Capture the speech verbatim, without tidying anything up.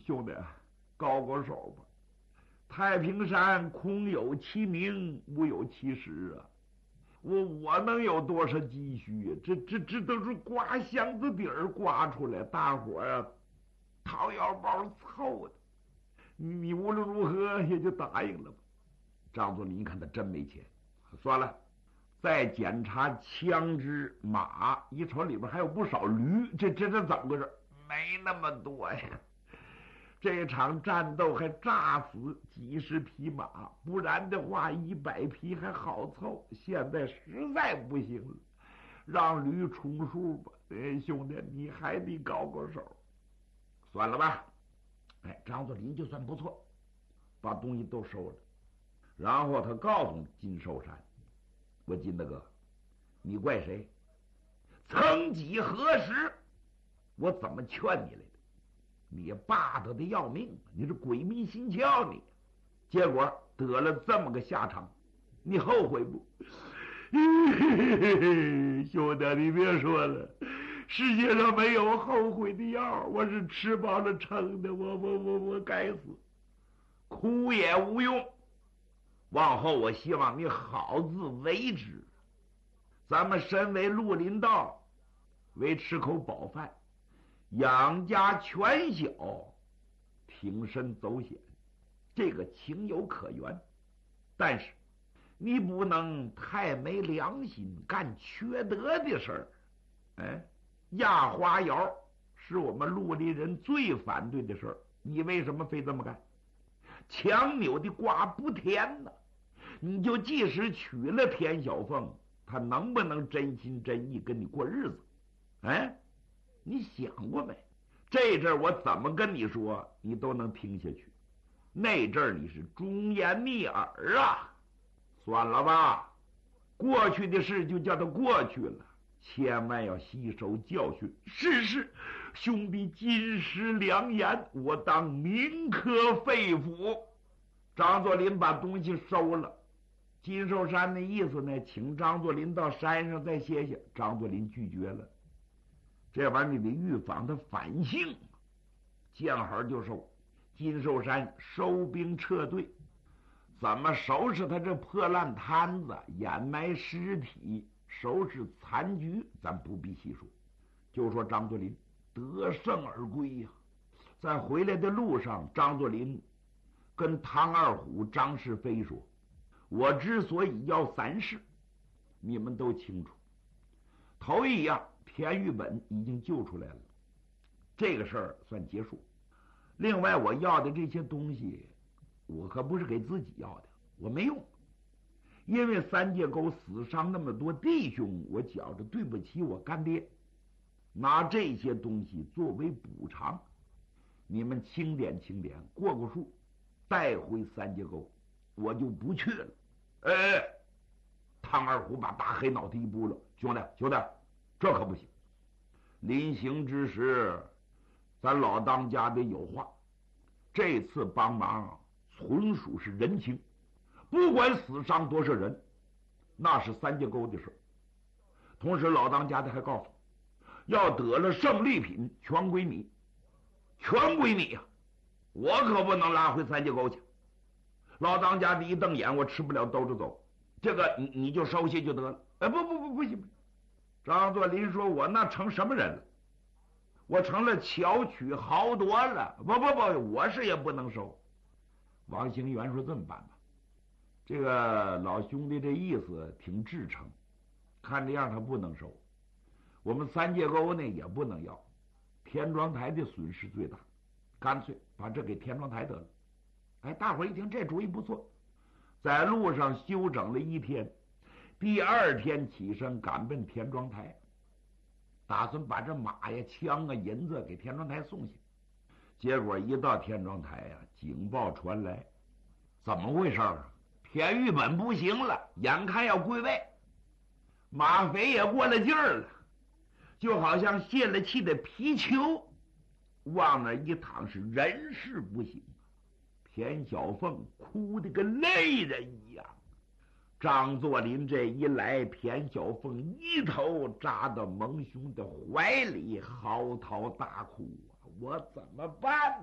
兄弟，高高手吧。太平山空有其名，无有其实啊！我我能有多少积蓄啊？这这这都是刮箱子底儿刮出来，大伙儿啊掏腰包凑的。你无论如何也就答应了吧。张作霖一看他真没钱，算了，再检查枪支马，一瞅里边还有不少驴，这这这怎么回事？没那么多呀。这场战斗还炸死几十匹马，不然的话一百匹还好凑。现在实在不行了，让驴充数吧。哎，兄弟，你还得高高手。算了吧。哎，张作霖就算不错，把东西都收了。然后他告诉金寿山：“我金大哥，你怪谁？曾几何时，我怎么劝你来的？你霸道的要命，你是鬼迷心窍，你结果得了这么个下场，你后悔不？”兄弟，你别说了，世界上没有后悔的药，我是吃饱了撑的，我我我我该死，哭也无用。往后我希望你好自为之。咱们身为绿林道，为吃口饱饭，养家全小，挺身走险，这个情有可原。但是你不能太没良心，干缺德的事儿。哎，压花窑是我们绿林人最反对的事儿，你为什么非这么干？强扭的瓜不甜呢。你就即使娶了田小凤，他能不能真心真意跟你过日子？哎，你想过没？这阵儿我怎么跟你说，你都能听下去。那阵儿你是忠言逆耳啊。算了吧，过去的事就叫它过去了，千万要吸收教训。是是，兄弟金石良言，我当铭刻肺腑。张作霖把东西收了。金寿山的意思呢，请张作霖到山上再歇歇。张作霖拒绝了，这玩意儿你得预防他反性。见好就收，金寿山收兵撤退。怎么收拾他这破烂摊子，掩埋尸体，收拾残局，咱不必细说。就说张作霖得胜而归呀、啊。在回来的路上，张作霖跟唐二虎、张世飞说：“我之所以要三事，你们都清楚。头一样，田玉本已经救出来了，这个事儿算结束。另外，我要的这些东西，我可不是给自己要的，我没用。因为三界沟死伤那么多弟兄，我觉着对不起我干爹，拿这些东西作为补偿，你们清点清点，过过数，带回三界沟，我就不去了。”哎，唐二虎把大黑脑袋一拨了：“兄弟兄弟，这可不行！临行之时，咱老当家得有话。这次帮忙纯属是人情，不管死伤多少人，那是三界沟的事。同时，老当家的还告诉，要得了胜利品，全归你，全归你呀、啊！我可不能拉回三界沟去。”老当家的一瞪眼：“我吃不了兜着走，这个你你就收下就得了。”哎，不不不不行！张作霖说：“我那成什么人了？我成了巧取豪夺了。不不不，我是也不能收。”王兴元说：“这么办吧，这个老兄弟这意思挺至诚，看这样他不能收。我们三界沟呢也不能要，田庄台的损失最大，干脆把这给田庄台得了。”哎，大伙一听这主意不错，在路上休整了一天，第二天起身赶奔田庄台，打算把这马呀、枪啊、银子给田庄台送去。结果一到田庄台呀、啊，警报传来，怎么回事啊？田玉本不行了，眼看要归位，马匪也过了劲儿了，就好像泄了气的皮球，往那一躺，是人事不省。田小凤哭得跟泪人一样。张作霖这一来，田小凤一头扎到蒙兄的怀里，嚎啕大哭：“我怎么办呢？